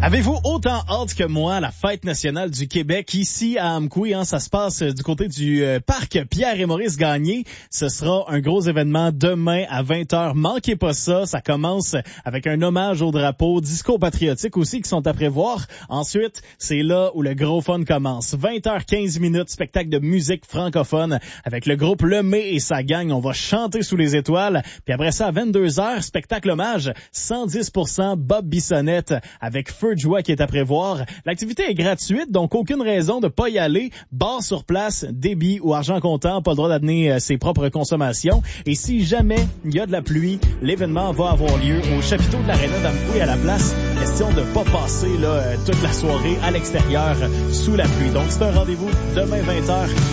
Avez-vous autant hâte que moi à la fête nationale du Québec ici à Amqui? Ça se passe du côté du parc Pierre et Maurice Gagné. Ce sera un gros événement demain à 20h. Manquez pas ça. Ça commence avec un hommage au drapeau, discours patriotique aussi qui sont à prévoir. Ensuite, c'est là où le gros fun commence. 20h15, spectacle de musique francophone avec le groupe Lemay et sa gang. On va chanter sous les étoiles. Puis après ça, à 22h, spectacle hommage 110% Bob Bissonnette avec Feu de joie qui est à prévoir. L'activité est gratuite, donc aucune raison de pas y aller. Bar sur place, débit ou argent comptant, pas le droit d'amener ses propres consommations. Et si jamais il y a de la pluie, l'événement va avoir lieu au chapiteau de l'Aréna d'Amqui à la place. Question de pas passer toute la soirée à l'extérieur sous la pluie. Donc c'est un rendez-vous demain 20h.